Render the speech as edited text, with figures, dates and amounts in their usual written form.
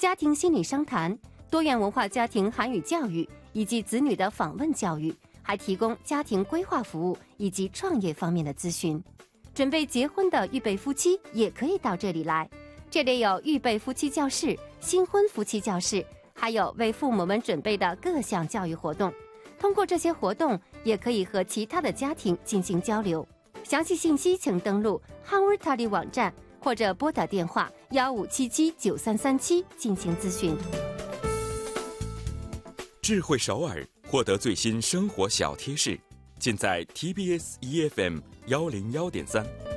家庭心理商谈、多元文化家庭韩语教育以及子女的访问教育，还提供家庭规划服务以及创业方面的咨询。准备结婚的预备夫妻也可以到这里来，这里有预备夫妻教室、新婚夫妻教室，还有为父母们准备的各项教育活动。通过这些活动，也可以和其他的家庭进行交流。详细信息请登录Hanwurtali网站或者拨打电话15779337进行咨询。 智慧首尔，获得最新生活小贴士，尽在 TBS EFM 101.3。